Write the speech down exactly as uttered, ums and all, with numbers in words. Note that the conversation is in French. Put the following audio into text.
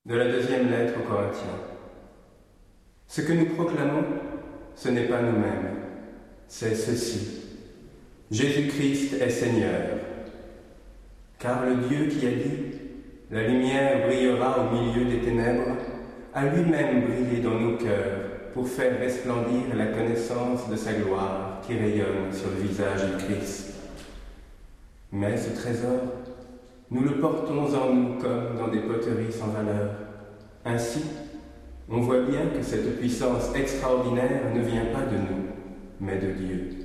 De la deuxième lettre aux Corinthiens. Ce que nous proclamons, ce n'est pas nous-mêmes, c'est ceci. Jésus-Christ est Seigneur. Car le Dieu qui a dit « La lumière brillera au milieu des ténèbres » a lui-même brillé dans nos cœurs pour faire resplendir la connaissance de sa gloire qui rayonne sur le visage du Christ. Mais ce trésor, nous le portons en nous comme dans des poteries sans valeur. Ainsi, on voit bien que cette puissance extraordinaire ne vient pas de nous, mais de Dieu.